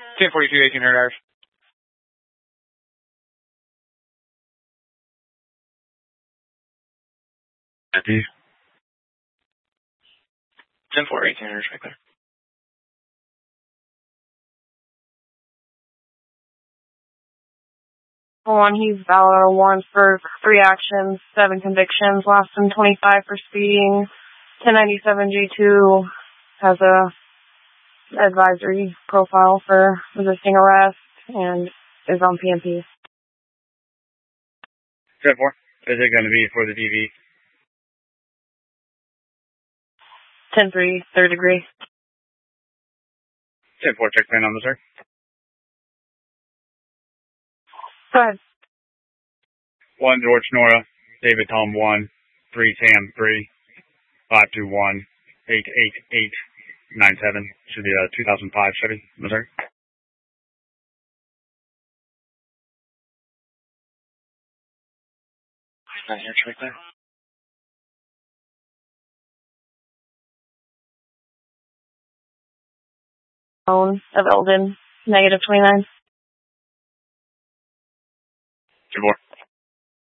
1042, 1800 hours. Copy. 10-4, 1800 right there. One, he's valid warrant for 3 actions, 7 convictions, lost him 25 for speeding. 1097 G2 has a advisory profile for resisting arrest and is on PMP. 10-4. Is it going to be for the DV? 10-3, third degree. 10-4, check plan on the sir. Go ahead. 1 George Nora, David Tom 1, 3 Tam 3, 521 88897. Should be a 2005 Chevy, Missouri. Not here, check there. Phone of Eldon, -29. 10-4.